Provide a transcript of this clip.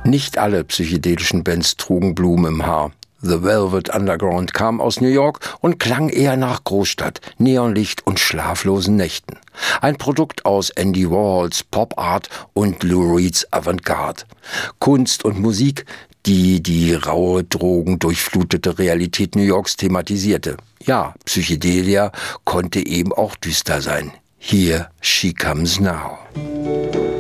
Nicht alle psychedelischen Bands trugen Blumen im Haar. The Velvet Underground kam aus New York und klang eher nach Großstadt, Neonlicht und schlaflosen Nächten. Ein Produkt aus Andy Warhols Pop Art und Lou Reeds Avantgarde. Kunst und Musik, die die raue, drogendurchflutete Realität New Yorks thematisierte. Ja, Psychedelia konnte eben auch düster sein. Here She Comes Now.